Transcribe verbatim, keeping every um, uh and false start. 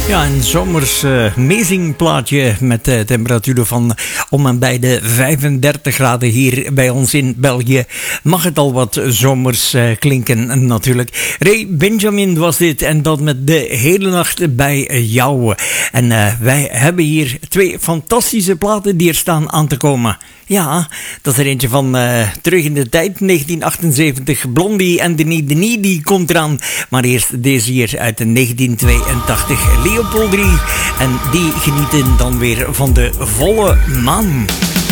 Ja, een zomers uh, amazing plaatje met uh, temperaturen van om en bij de vijfendertig graden hier bij ons in België. Mag het al wat zomers uh, klinken natuurlijk. Ray Benjamin was dit en dat met de hele nacht bij jou. En uh, wij hebben hier twee fantastische platen die er staan aan te komen. Ja, dat is er eentje van uh, terug in de tijd, negentien achtenzeventig. Blondie en Denis Denis, die komt eraan. Maar eerst deze hier uit de negentien tweeëntachtig. Leopold drie. En die genieten dan weer van de volle maan.